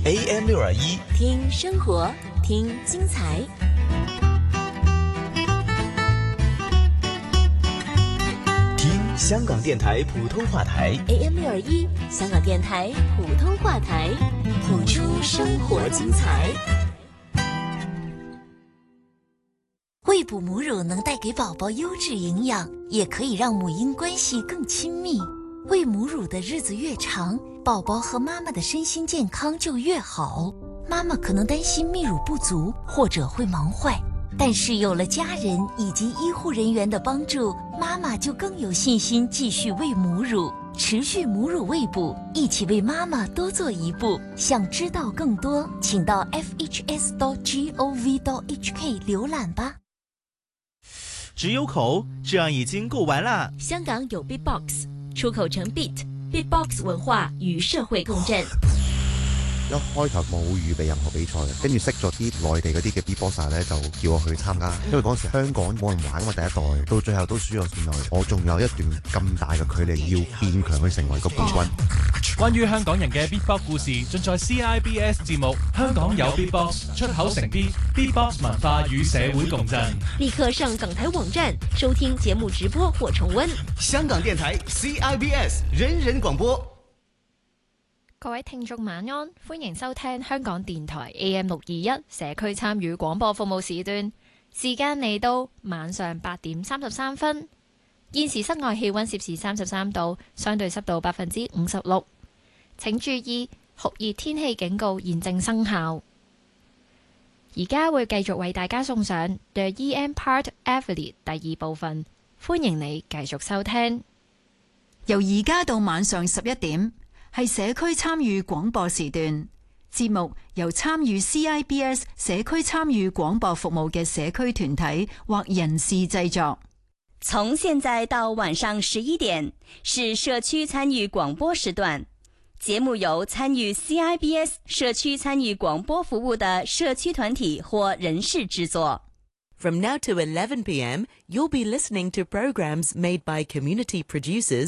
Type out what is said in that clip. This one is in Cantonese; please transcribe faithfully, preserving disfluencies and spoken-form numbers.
A M 六二一， 听生活，听精彩。 听香港电台普通话台 A M 六二一，香港电台普通话台，谱出生活精彩。喂哺母乳能带给宝宝优质营养，也可以让母婴关系更亲密。喂母乳的日子越长，宝宝和妈妈的身心健康就越好。妈妈可能担心泌乳不足，或者会忙坏，但是有了家人以及医护人员的帮助，妈妈就更有信心继续喂母乳，持续母乳喂哺，一起为妈妈多做一步。想知道更多，请到 f h s dot gov dot h k 浏览吧。 只有口，这样已經夠玩啦。 香港有 Beatbox， 出口成 Beat， Beatbox 文化與社會共振。 一開頭冇預備任何比賽嘅，跟住識咗啲內地嗰啲嘅 beatboxer 咧，就叫我去參加。因為嗰時香港冇人玩嘛，第一代到最後都輸咗線內，我仲有一段咁大嘅距離要變強去成為個冠軍。 關於香港人嘅 beatbox 故事，盡在 C I B S 節目《香港有 beatbox》，出口成 beat beatbox 文化與社會共振。 立刻上港台網站收聽節目直播或重溫。 香港電台 C I B S 人人廣播。 各位聽眾晚安，歡迎收聽香港電台 A M 六二一社區參與廣播服務時段，時間嚟到晚上八點三十三分。現時室外氣溫攝氏三十三度，相對濕度百分之五十六。請注意酷熱天氣警告現正生效。而家會繼續為大家送上 The E M Part Athlete 第二部分，歡迎你繼續收聽。 由而家到晚上十一點。係社區參與廣播時段，節目由參與 C I B S 社區參與廣播服務嘅社區團體或人士製作。 從現在到晚上十一點是社區參與廣播時段，節目由參與 C I B S 社區參與廣播服務的社區團體或人士製作。 From now to eleven p m, you'll be listening to programs made by community producers